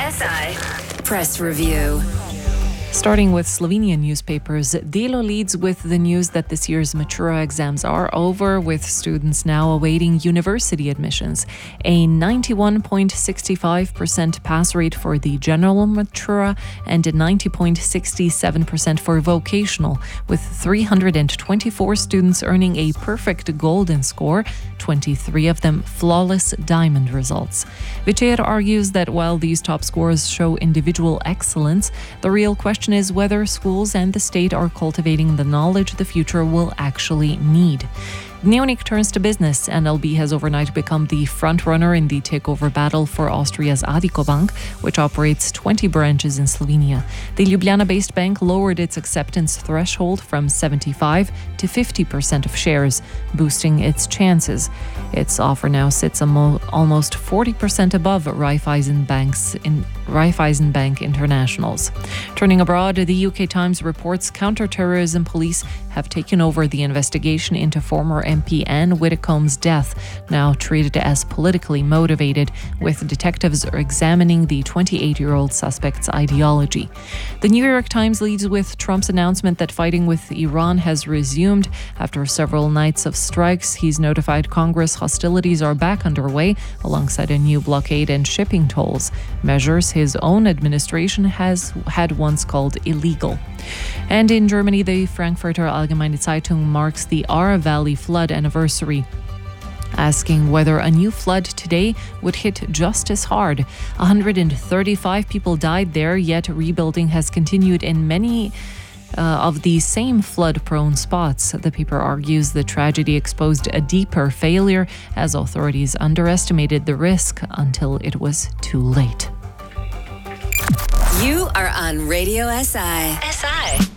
SI Press Review. Starting with Slovenian newspapers, Delo leads with the news that this year's Matura exams are over, with students now awaiting university admissions. A 91.65% pass rate for the general Matura and a 90.67% for vocational, with 324 students earning a perfect golden score, 23 of them flawless diamond results. Večer argues that while these top scores show individual excellence, the real question is whether schools and the state are cultivating the knowledge the future will actually need. Dnevnik turns to business. NLB has overnight become the front-runner in the takeover battle for Austria's Addiko Bank, which operates 20 branches in Slovenia. The Ljubljana-based bank lowered its acceptance threshold from 75 to 50% of shares, boosting its chances. Its offer now sits almost 40% above Raiffeisen Bank International's. Turning abroad, the UK Times reports counter-terrorism police have taken over the investigation into former MP Anne Widdecombe's death, now treated as politically motivated, with detectives examining the 28-year-old suspect's ideology. The New York Times leads with Trump's announcement that fighting with Iran has resumed. After several nights of strikes, he's notified Congress hostilities are back underway, alongside a new blockade and shipping tolls, measures his own administration had once called illegal. And in Germany, the Frankfurter Allgemeine Zeitung marks the Ahr Valley flood anniversary, asking whether a new flood today would hit just as hard. 135 people died there, yet rebuilding has continued in many of the same flood-prone spots. The paper argues the tragedy exposed a deeper failure, as authorities underestimated the risk until it was too late. You are on Radio SI.